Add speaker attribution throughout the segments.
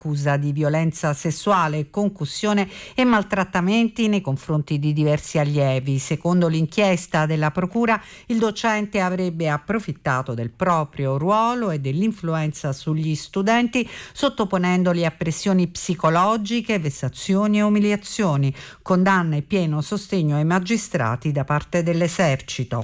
Speaker 1: accusa di violenza sessuale, concussione e maltrattamenti nei confronti di diversi allievi. Secondo l'inchiesta della procura, il docente avrebbe approfittato del proprio ruolo e dell'influenza sugli studenti, sottoponendoli a pressioni psicologiche, vessazioni e umiliazioni. Condanna e pieno sostegno ai magistrati da parte dell'esercito.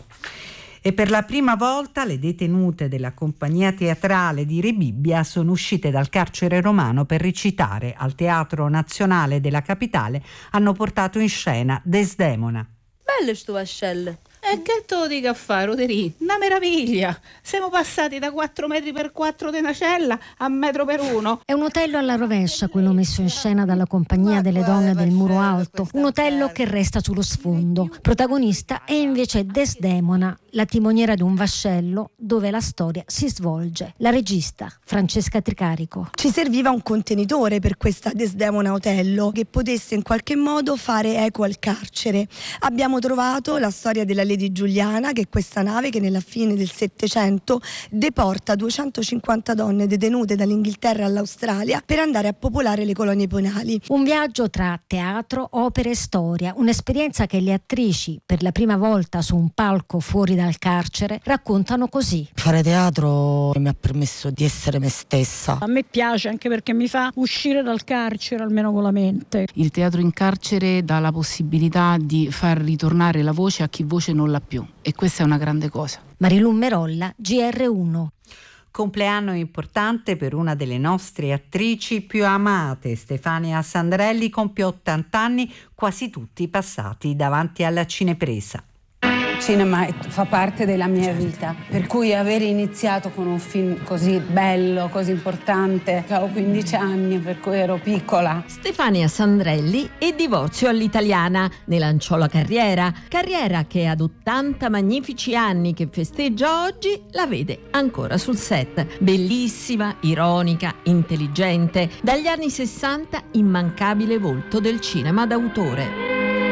Speaker 1: E per la prima volta le detenute della compagnia teatrale di Rebibbia sono uscite dal carcere romano per recitare. Al Teatro Nazionale della Capitale hanno portato in scena Desdemona.
Speaker 2: Bello sto vascello.
Speaker 3: E che te lo dico a fare, Roderì? Una meraviglia! Siamo passati da 4 metri per 4 di una cella a 1 metro per 1.
Speaker 4: È un Otello alla rovescia quello messo in scena dalla Compagnia delle Donne del Muro Alto, un Otello che resta sullo sfondo. Protagonista è invece Desdemona, la timoniera di un vascello dove la storia si svolge. La regista Francesca Tricarico.
Speaker 5: Ci serviva un contenitore per questa Desdemona Otello che potesse in qualche modo fare eco al carcere. Abbiamo trovato la storia della Lady Giuliana, che è questa nave che nella fine del Settecento deporta 250 donne detenute dall'Inghilterra all'Australia per andare a popolare le colonie penali.
Speaker 4: Un viaggio tra teatro, opera e storia, un'esperienza che le attrici, per la prima volta su un palco fuori dal carcere, raccontano così.
Speaker 6: Fare teatro mi ha permesso di essere me stessa.
Speaker 3: A me piace anche perché mi fa uscire dal carcere almeno con la mente.
Speaker 7: Il teatro in carcere dà la possibilità di far ritornare la voce a chi voce non l'ha più, e questa è una grande cosa.
Speaker 4: Marilu Merolla, GR1.
Speaker 1: Compleanno importante per una delle nostre attrici più amate. Stefania Sandrelli compie 80 anni, quasi tutti passati davanti alla cinepresa.
Speaker 8: Il cinema fa parte della mia vita, per cui aver iniziato con un film così bello, così importante, avevo 15 anni, per cui ero piccola.
Speaker 9: Stefania Sandrelli e divorzio all'italiana, ne lanciò la carriera che ad 80 magnifici anni che festeggia oggi la vede ancora sul set. Bellissima, ironica, intelligente, dagli anni 60 immancabile volto del cinema d'autore.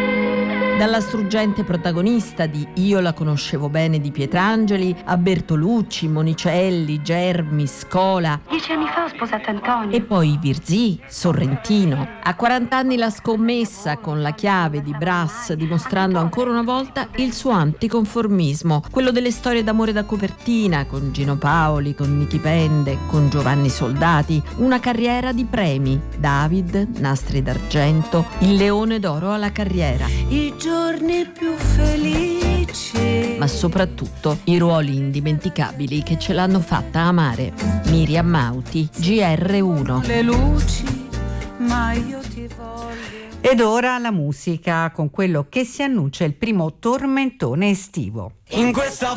Speaker 9: Dalla struggente protagonista di Io la conoscevo bene di Pietrangeli a Bertolucci, Monicelli, Germi, Scola.
Speaker 10: 10 anni fa ho sposato Antonio.
Speaker 9: E poi Virzì, Sorrentino. A 40 anni La scommessa con La chiave di Brass, dimostrando ancora una volta il suo anticonformismo, quello delle storie d'amore da copertina, con Gino Paoli, con Nichi Pende, con Giovanni Soldati. Una carriera di premi: David, Nastri d'argento, il Leone d'oro alla carriera.
Speaker 11: I giorni più felici.
Speaker 9: Ma soprattutto i ruoli indimenticabili che ce l'hanno fatta amare. Miriam Mauti, GR1.
Speaker 11: Le luci, ma io ti voglio.
Speaker 1: Ed ora la musica, con quello che si annuncia il primo tormentone estivo.
Speaker 12: In questa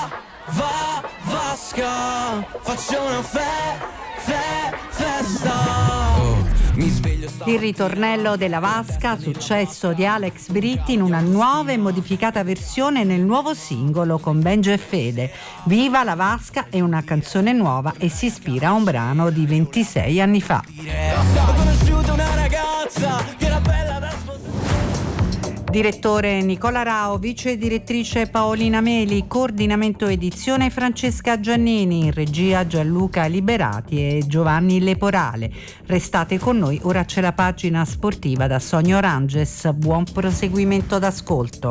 Speaker 12: vasca faccio una festa.
Speaker 1: Il ritornello della vasca, successo di Alex Britti in una nuova e modificata versione nel nuovo singolo con Benjo e Fede. Viva la vasca è una canzone nuova e si ispira a un brano di 26 anni fa.
Speaker 12: Ho conosciuto una ragazza che era bella da sposare.
Speaker 1: Direttore Nicola Rao, vice direttrice Paolina Meli, coordinamento edizione Francesca Giannini, in regia Gianluca Liberati e Giovanni Leporale. Restate con noi, ora c'è la pagina sportiva da Sonia Oranges. Buon proseguimento d'ascolto.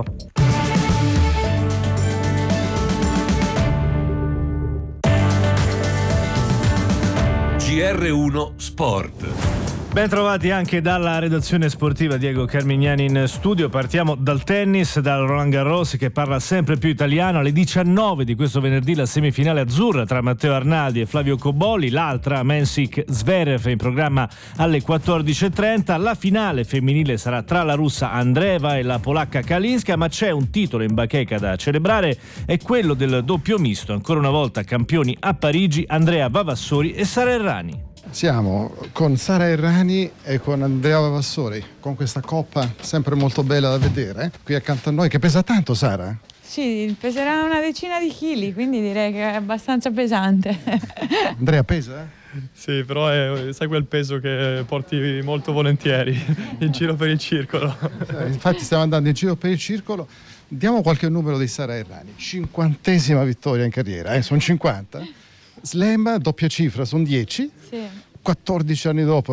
Speaker 13: GR1 Sport.
Speaker 14: Ben trovati anche dalla redazione sportiva, Diego Carmignani in studio. Partiamo dal tennis, dal Roland Garros che parla sempre più italiano. Alle 19 di questo venerdì la semifinale azzurra tra Matteo Arnaldi e Flavio Cobolli, l'altra Mensik-Zverev in programma alle 14.30. La finale femminile sarà tra la russa Andreeva e la polacca Kalinska, ma c'è un titolo in bacheca da celebrare, è quello del doppio misto, ancora una volta campioni a Parigi Andrea Vavassori e Sara Errani.
Speaker 15: Siamo con Sara Errani e con Andrea Vavassori, con questa coppa sempre molto bella da vedere. Qui accanto a noi, che pesa tanto, Sara?
Speaker 16: Sì, peserà una decina di chili, quindi direi che è abbastanza pesante.
Speaker 15: Andrea, pesa?
Speaker 17: Sì, però sai quel peso che porti molto volentieri in giro per il circolo.
Speaker 15: Infatti stiamo andando in giro per il circolo. Diamo qualche numero di Sara Errani. 50ª vittoria in carriera, sono 50. Slam, doppia cifra, sono 10.
Speaker 16: Sì.
Speaker 15: 14 anni dopo